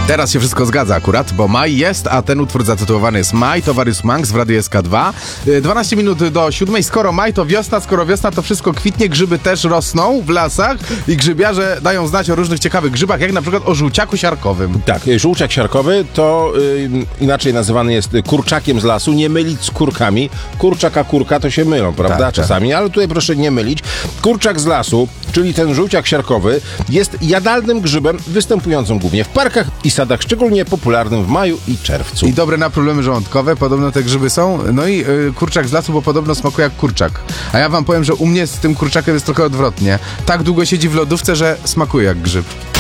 Teraz się wszystko zgadza akurat, bo maj jest, a ten utwór zatytułowany jest Maj, Towarzysz Manx w Radiu SK2. 12 minut do 7. Skoro maj to wiosna, skoro wiosna to wszystko kwitnie, grzyby też rosną w lasach i grzybiarze dają znać o różnych ciekawych grzybach, jak na przykład o żółciaku siarkowym. Tak, żółciak siarkowy to inaczej nazywany jest kurczakiem z lasu, nie mylić z kurkami. Kurczak a kurka to się mylą, prawda? Tak, czasami, ale tutaj proszę nie mylić. Kurczak z lasu, czyli ten żółciak siarkowy, jest jadalnym grzybem występującym głównie w parkach i sadach, szczególnie popularnym w maju i czerwcu. I dobre na problemy żołądkowe, podobno te grzyby są. No i kurczak z lasu, bo podobno smakuje jak kurczak. A ja wam powiem, że u mnie z tym kurczakiem jest trochę odwrotnie. Tak długo siedzi w lodówce, że smakuje jak grzyb.